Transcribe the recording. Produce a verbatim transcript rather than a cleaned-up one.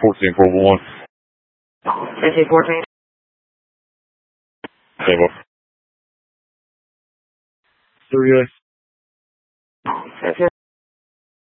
fourteen four one one. fifteen fourteen. Table. three X. That's it.